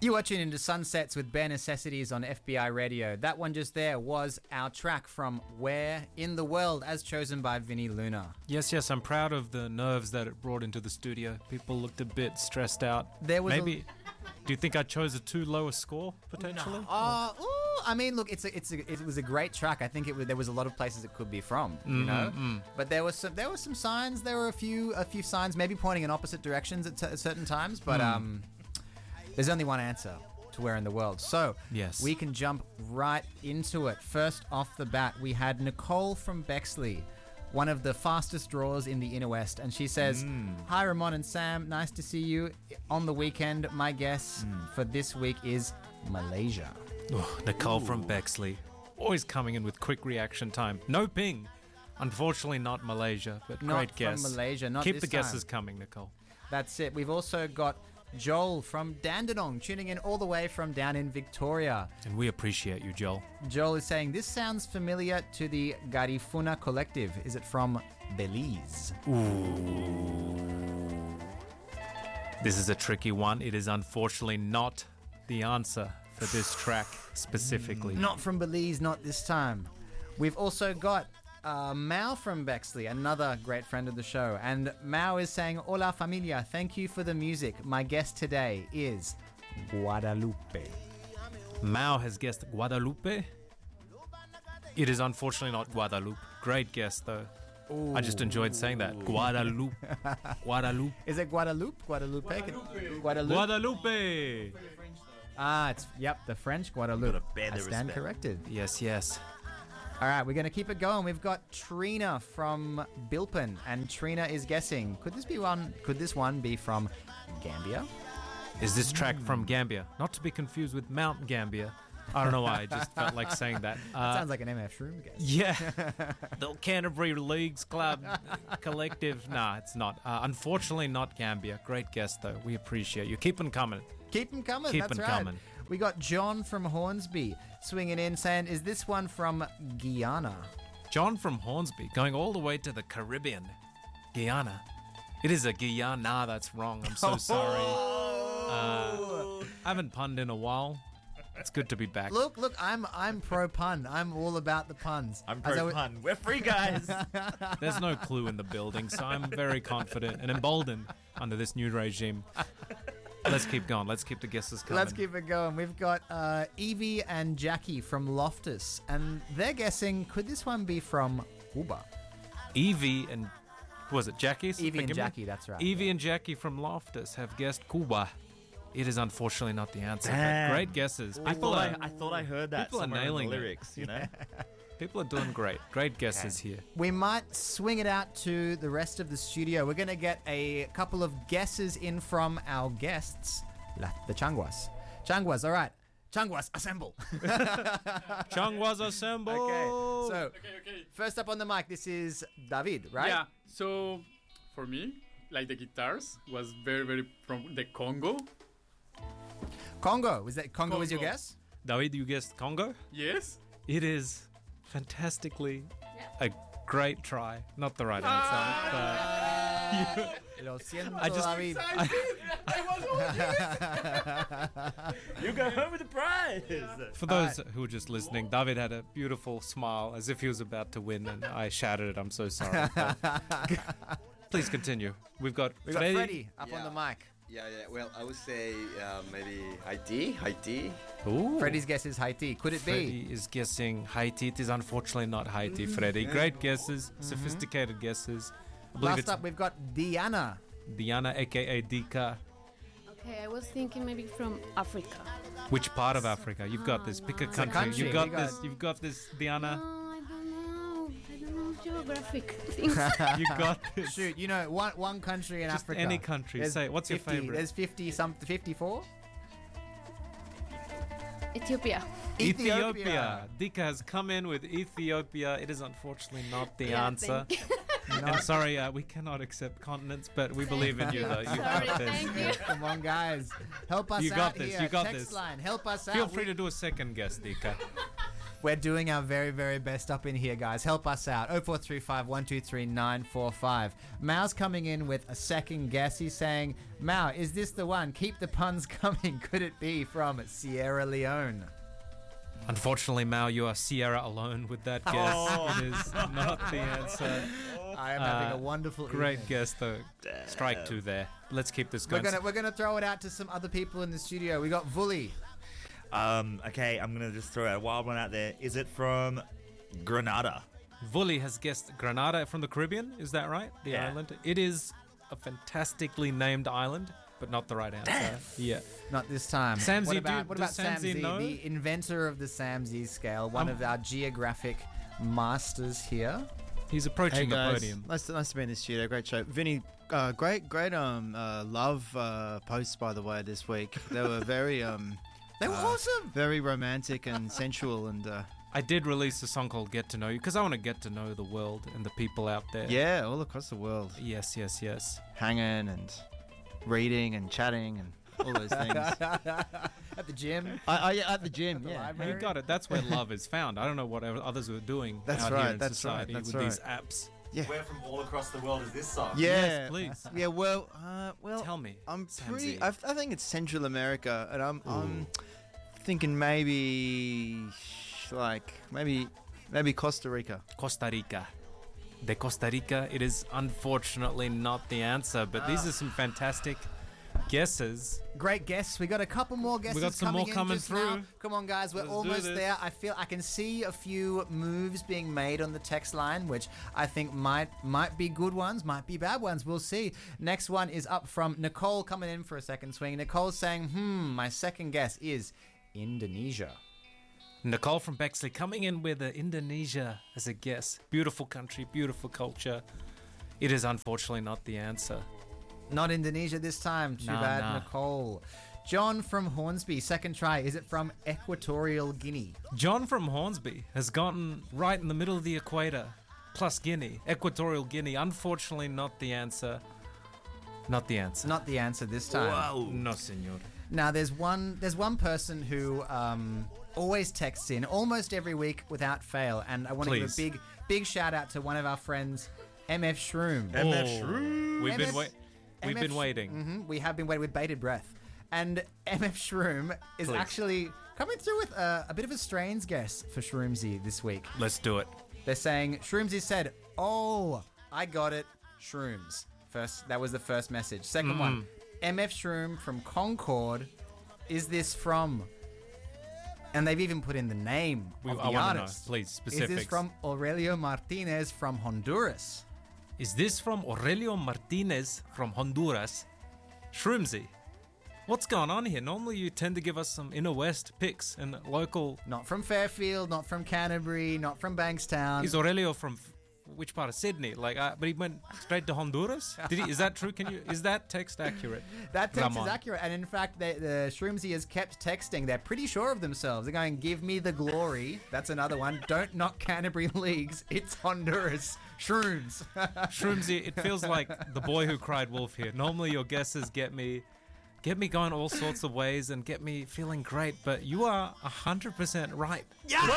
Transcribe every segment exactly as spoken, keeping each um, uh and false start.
You are tuned into Sunsets with Bare Necessities on F B I Radio. That one just there was our track from Where in the World, as chosen by Vinny Luna. Yes, yes, I'm proud of the nerves that it brought into the studio. People looked a bit stressed out. There was Maybe, a... do you think I chose a too low a score, potentially? No. Uh, ooh, I mean, look, it's a, it's a, it was a great track. I think it was, there was a lot of places it could be from, you mm-hmm, know? Mm. But there was some there were some signs, there were a few a few signs, maybe pointing in opposite directions at, t- at certain times, but... Mm. um. There's only one answer to Where in the World. So yes. we can jump right into it. First off the bat, we had Nicole from Bexley, one of the fastest drawers in the Inner West. And she says, mm. Hi, Ramon and Sam. Nice to see you on the weekend. My guess mm. for this week is Malaysia. Oh, Nicole Ooh. from Bexley. Always coming in with quick reaction time. No ping. Unfortunately, not Malaysia, but not great guess. Not from Malaysia. Not Keep this the guesses time. coming, Nicole. That's it. We've also got Joel from Dandenong, tuning in all the way from down in Victoria. And we appreciate you, Joel. Joel is saying, this sounds familiar to the Garifuna Collective. Is it from Belize? Ooh. This is a tricky one. It is unfortunately not the answer for this track specifically. Not from Belize, not this time. We've also got Uh, Mao from Bexley, another great friend of the show. And Mao is saying, Hola familia, thank you for the music. My guest today is Guadalupe. Mao has guessed Guadalupe. It is unfortunately not Guadalupe. Great guess though. Ooh. I just enjoyed saying that. Guadalupe. Guadalupe. Is it Guadalupe? Guadalupe? Guadalupe. Guadalupe. Guadalupe. Ah, it's, yep, the French Guadalupe. I stand corrected. Yes, yes. All right, we're going to keep it going. We've got Trina from Bilpin, and Trina is guessing. Could this be one? Could this one be from Gambia? Is this track from Gambia? Not to be confused with Mount Gambia. I don't know why. I just felt like saying that. Uh, that sounds like an M F Shroom guess. Yeah, the Canterbury Leagues Club Collective. Nah, it's not. Uh, unfortunately, not Gambia. Great guess though. We appreciate you. Keep them coming. Keep them coming. Keep That's them right. coming. We got John from Hornsby swinging in, saying, "Is this one from Guyana?" John from Hornsby, going all the way to the Caribbean, Guyana. It is a Guyana. That's wrong. I'm so sorry. Uh, I haven't punned in a while. It's good to be back. Look, look, I'm I'm pro pun. I'm all about the puns. I'm pro w- pun. We're free guys. There's no clue in the building, so I'm very confident and emboldened under this new regime. Let's keep going. Let's keep the guesses coming. Let's keep it going. We've got uh, Evie and Jackie from Loftus, and they're guessing, could this one be from Cuba? Evie and, was it Jackie? Evie and Jackie, me? That's right. Evie and Jackie from Loftus have guessed Cuba. It is unfortunately not the answer. But great guesses. I thought I, I thought I heard that people somewhere are nailing in the lyrics, it. You know? People are doing great. Great guesses okay. here. We might swing it out to the rest of the studio. We're going to get a couple of guesses in from our guests, the Changuas. Changuas, all right. Changuas, assemble. Changuas, assemble. Okay, so okay, okay. First up on the mic, this is David, right? Yeah, so for me, like the guitars was very, very from the Congo. Congo, was that Congo, Congo. was your guess? David, you guessed Congo? Yes. It is fantastically yeah. a great try. Not the right ah! answer, but Lo siento, I just, David. I, I you go home with the prize. For those right. who are just listening, David had a beautiful smile as if he was about to win, and I shouted it. I'm so sorry. Please continue. We've got We've got Freddy, Freddy up yeah. on the mic. Yeah, yeah. Well, I would say uh, maybe Haiti. Haiti. Ooh. Freddy's guess is Haiti. Could it Freddy be? is guessing Haiti. It is unfortunately not Haiti, Freddy. Great guesses, mm-hmm. sophisticated guesses. I Last up, we've got Diana. Diana, a k a. Dika. Okay, I was thinking maybe from Africa. Which part of Africa? You've got this. Pick a country. country. You've got, got this. You've got this, Diana. No, I don't know. I don't know geographic things. You got this. Shoot, you know, one one country in Just Africa. any country. There's Say, what's fifty, your favorite? There's fifty something, fifty-four. Ethiopia. Ethiopia. Dika has come in with Ethiopia. It is unfortunately not the yeah, answer. I'm sorry, uh, we cannot accept continents, but we believe in you, though. You Sorry, got this. thank you. Come on, guys. Help us You out got this, here. you got Text this. line. Help us out. Feel free We- to do a second guess, Dika. We're doing our very, very best up in here, guys. Help us out. oh four three five, one two three, nine four five. Mao's coming in with a second guess. He's saying, Mao, is this the one? Keep the puns coming. Could it be from Sierra Leone? Unfortunately, Mao, you are Sierra alone with that guess. Oh. It is not the answer. I am having Uh, a wonderful Great evening. guess, though. Strike two there. Let's keep this We're going. gonna we're gonna throw it out to some other people in the studio. We got Vully. Um, okay, I'm gonna just throw a wild one out there. Is it from Grenada? Vully has guessed Grenada from the Caribbean. Is that right? The Yeah. island. It is a fantastically named island, but not the right answer. Yeah. Not this time. Samsy, what do- about, what about does Samsy Samsy, know? the inventor of the Samsy scale, one Um, of our geographic masters here? He's approaching Hey the guys, podium. nice to, nice to be in the studio. Great show, Vinny. Uh, great, great um uh, love uh, posts by the way this week. They were very um They were uh, awesome. very romantic and sensual and uh, I did release a song called Get to Know You because I want to get to know the world and the people out there. yeah, all across the world, Yes, yes, yes. hanging and reading and chatting and all those things. At the gym. I, I yeah, at the gym. the yeah, library. You got it. That's where love is found. I don't know what others were doing That's out right, here in that's right, society that's with these apps. Where from all across the world is this song? yeah, Yes, please. yeah. Well, uh, well, Tell me. I'm Samsy. pretty. I, I think it's Central America, and I'm I'm thinking maybe like maybe maybe Costa Rica. Costa Rica. De Costa Rica. It is unfortunately not the answer, but these are some fantastic guesses. Great guess. We got a couple more guesses. We got some coming more in coming just now. through. Come on, guys. We're Let's do almost this. there. I feel I can see a few moves being made on the text line, which I think might might be good ones, might be bad ones. We'll see. Next one is up from Nicole coming in for a second swing. Nicole's saying, "Hmm, my second guess is Indonesia." Nicole from Bexley coming in with uh, Indonesia as a guess. Beautiful country, beautiful culture. It is unfortunately not the answer. Not Indonesia this time. Too Nah, bad, nah. Nicole. John from Hornsby, second try. Is it from Equatorial Guinea? John from Hornsby has gotten right in the middle of the equator, plus Guinea, Equatorial Guinea. Unfortunately, not the answer. Not the answer. Not the answer this time. Whoa. No, senor. Now, there's one there's one person who um, always texts in almost every week without fail, and I want to give a Please. big big shout out to one of our friends, M F Shroom. M F Oh, Shroom. We've M been F wait. We've M F been waiting. hmm we have been waiting with bated breath, and M F Shroom is Please. actually coming through with a, a bit of a strange guess for Shroomsy this week. Let's do it. They're saying Shroomsy said, "Oh, I got it, Shrooms." First, that was the first message. Second one, M F Shroom from Concord. Is this from? And they've even put in the name We- of the I wanna know, artist. please, Is specifics. this from Aurelio Martinez from Honduras? Is this from Aurelio Martinez from Honduras? Shroomsy. What's going on here? Normally you tend to give us some inner west picks and local. Not from Fairfield, not from Canterbury, not from Bankstown. Is Aurelio from f- which part of Sydney? Like, uh, but he went straight to Honduras. Did he? Is that true? Can you? Is that text accurate? That text Ramon. is accurate, and in fact, they, the Shroomsy has kept texting. They're pretty sure of themselves. They're going, "Give me the glory." That's another one. Don't knock Canterbury leagues. It's Honduras. Shrooms. Shroomsy, it feels like the boy who cried wolf here. Normally your guesses get me, get me going all sorts of ways and get me feeling great, but you are a hundred percent right.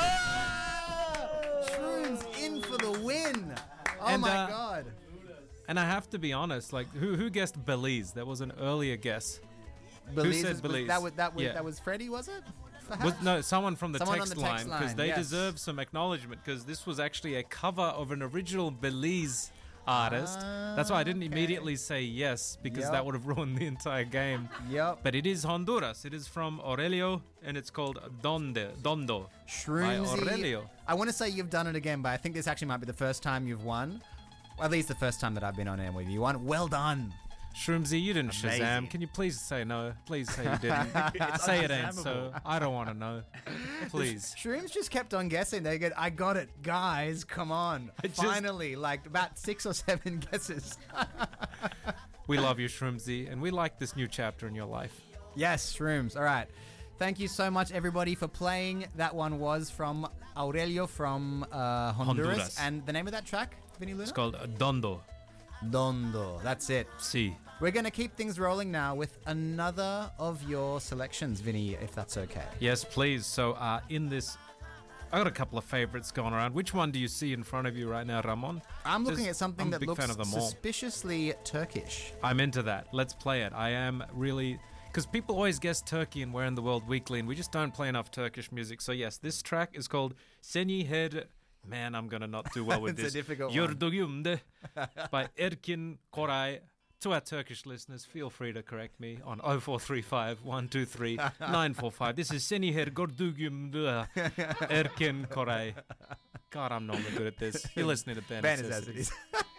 Shrooms in for the win. Oh And, my uh, god. And I have to be honest, like who who guessed Belize? That was an earlier guess. Belize said was- was- Belize? That was that was Yeah. that was Freddie, was it? Perhaps? Was, no, someone from the Someone on text the text line because line, they yes. deserve some acknowledgement because this was actually a cover of an original Belize artist. That's why I didn't okay. immediately say yes because Yep. that would have ruined the entire game. Yep. But it is Honduras. It is from Aurelio and it's called Donde Dondo. By Shroomsy. Aurelio. I want to say you've done it again, but I think this actually might be the first time you've won. Well, at least the first time that I've been on air with you. Won. Well done. Shroomsy, you didn't Amazing. Shazam. Can you please say no? Please say you didn't. say it ain't so. I don't want to know. Please. Shrooms just kept on guessing. They go, "I got it, guys. Come on." I just- Finally, like about six or seven guesses. We love you, Shroomsy, and we like this new chapter in your life. Yes, Shrooms. All right. Thank you so much, everybody, for playing. That one was from Aurelio from uh, Honduras. Honduras. And the name of that track, Vinny Luna? It's called Dondo. Dondo. That's it. See. We're going to keep things rolling now with another of your selections, Vinny, if that's okay. Yes, please. So, uh, in this I got a couple of favorites going around. Which one do you see in front of you right now, Ramon? I'm looking Just- at something I'm a that big looks fan of them all. suspiciously Turkish. I'm into that. Let's play it. I am really... Because people always guess Turkey and Where in the World Weekly, and we just don't play enough Turkish music. So yes, this track is called Seni Her... Man, I'm going to not do well with It's a this. difficult one. Yurdugumde by Erkin Koray. To our Turkish listeners, feel free to correct me on oh four three five, one two three, nine four five. This is Seni Her Gordugumde Erkin Koray. God, I'm not good at this. You're listening to Ben. Ben is as it is.